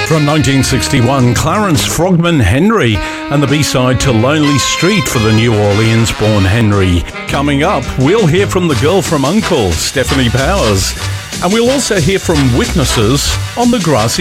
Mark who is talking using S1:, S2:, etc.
S1: From 1961, Clarence Frogman Henry and the B-side to Lonely Street for the New Orleans-born Henry. Coming up, we'll hear from the girl from U.N.C.L.E., Stephanie Powers, and we'll also hear from witnesses on the grassy